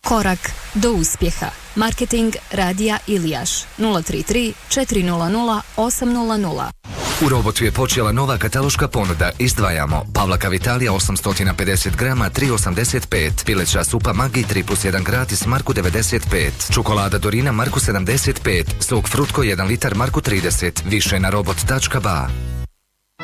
Korak do uspjeha. Marketing Radija Ilijaš 033 400 800. U Robotu je počela nova kataloška ponuda. Izdvajamo Pavlaka Vitalija 850 grama 3,85, pileća supa Magi 3+1 gratis Marku 95, čokolada Dorina Marku 75, sok Frutko 1 litar Marku 30, više na robot.ba.